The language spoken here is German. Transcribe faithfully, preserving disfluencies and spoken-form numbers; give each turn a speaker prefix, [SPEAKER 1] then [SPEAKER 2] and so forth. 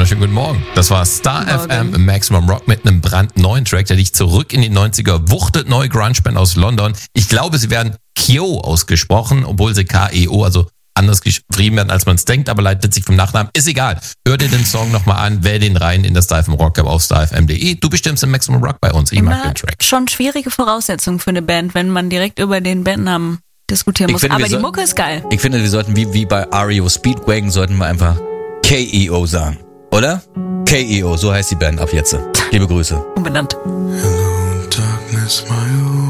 [SPEAKER 1] wunderschönen guten Morgen. Das war Star Morgen. F M Maximum Rock mit einem brandneuen Track, der dich zurück in die neunziger wuchtet. Neue Grunge-Band aus London. Ich glaube, sie werden Keo ausgesprochen, obwohl sie K E O, also anders geschrieben werden, als man es denkt, aber leitet sich vom Nachnamen. Ist egal. Hör dir den Song nochmal an, wähl den rein in das Star F M Rock auf star f m punkt de. Du bestimmst im Maximum Rock bei uns. Ich
[SPEAKER 2] Immer
[SPEAKER 1] mag den Track.
[SPEAKER 2] Schon schwierige Voraussetzungen für eine Band, wenn man direkt über den Bandnamen diskutieren muss.
[SPEAKER 3] Finde,
[SPEAKER 2] aber die
[SPEAKER 3] so,
[SPEAKER 2] Mucke ist geil.
[SPEAKER 3] Ich finde, wir sollten wie, wie bei R E O Speedwagon sollten wir einfach K E O sagen. Oder? K E O, so heißt die Band ab jetzt. Liebe Grüße.
[SPEAKER 2] Unbenannt.
[SPEAKER 4] Hello, darkness, my